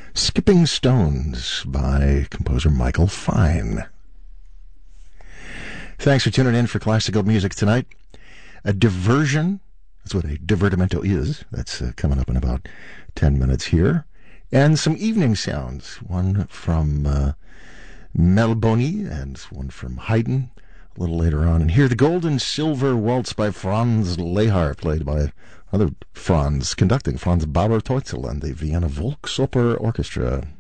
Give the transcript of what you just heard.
Skipping Stones by composer Michael Fine. Thanks for tuning in for classical music tonight. A diversion, that's what a divertimento is. That's coming up in about 10 minutes here. And some evening sounds, one from Melboni and one from Haydn a little later on. And here, the Gold and Silver Waltz by Franz Lehar, played by other Franz, conducting Franz Bauer-Teutzel and the Vienna Volksoper Orchestra.